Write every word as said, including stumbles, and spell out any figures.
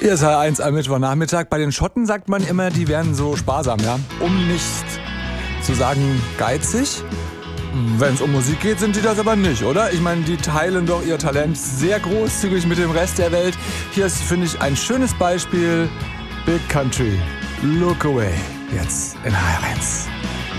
Hier ist H eins am Mittwochnachmittag. Bei den Schotten sagt man immer, die wären so sparsam, ja? Um nicht zu sagen geizig. Wenn es um Musik geht, sind die das aber nicht, oder? Ich meine, die teilen doch ihr Talent sehr großzügig mit dem Rest der Welt. Hier ist, finde ich, ein schönes Beispiel. Big Country, Look Away. Jetzt in H eins.